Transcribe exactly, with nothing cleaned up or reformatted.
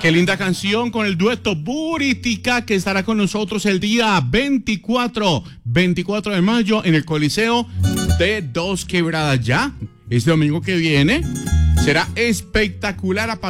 Qué linda canción con el dueto Buritica, que estará con nosotros el día veinticuatro, veinticuatro de mayo en el Coliseo de Dos Quebradas. Ya, este domingo que viene será espectacular. A